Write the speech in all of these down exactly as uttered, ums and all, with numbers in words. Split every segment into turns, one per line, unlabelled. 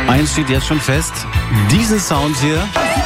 Eins steht jetzt schon fest, diesen Sound hier,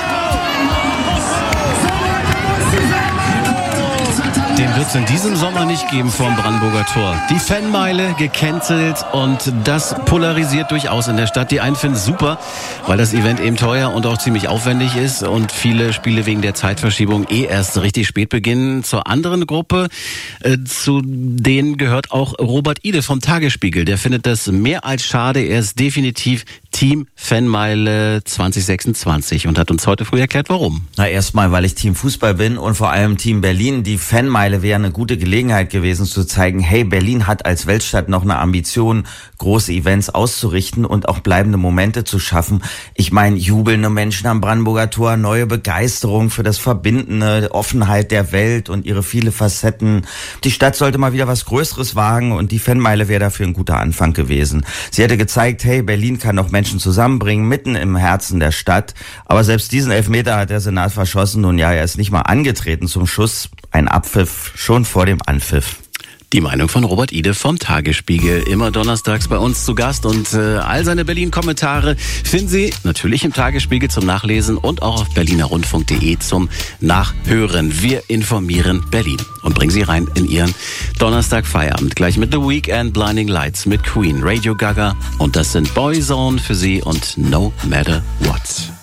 den wird es in diesem Sommer nicht geben vorm Brandenburger Tor. Die Fanmeile gecancelt und das polarisiert durchaus in der Stadt. Die einen finden es super, weil das Event eben teuer und auch ziemlich aufwendig ist und viele Spiele wegen der Zeitverschiebung eh erst richtig spät beginnen. Zur anderen Gruppe, äh, zu denen gehört auch Robert Ide vom Tagesspiegel. Der findet das mehr als schade. Er ist definitiv Team Fanmeile zwanzig sechsundzwanzig und hat uns heute früh erklärt, warum.
Na, erstmal, weil ich Team Fußball bin und vor allem Team Berlin. Die Fanmeile wäre eine gute Gelegenheit gewesen, zu zeigen, hey, Berlin hat als Weltstadt noch eine Ambition, große Events auszurichten und auch bleibende Momente zu schaffen. Ich meine, jubelnde Menschen am Brandenburger Tor, neue Begeisterung für das Verbindende, Offenheit der Welt und ihre viele Facetten. Die Stadt sollte mal wieder was Größeres wagen und die Fanmeile wäre dafür ein guter Anfang gewesen. Sie hätte gezeigt, hey, Berlin kann noch Menschen zusammenbringen, mitten im Herzen der Stadt. Aber selbst diesen Elfmeter hat der Senat verschossen und ja, er ist nicht mal angetreten zum Schuss. Ein Abpfiff schon vor dem Anpfiff.
Die Meinung von Robert Ide vom Tagesspiegel, immer donnerstags bei uns zu Gast und äh, all seine Berlin-Kommentare finden Sie natürlich im Tagesspiegel zum Nachlesen und auch auf berliner rundfunk punkt de zum Nachhören. Wir informieren Berlin und bringen Sie rein in Ihren Donnerstag-Feierabend. Gleich mit The Weeknd, Blinding Lights, mit Queen, Radio Gaga und das sind Boyzone für Sie und No Matter What.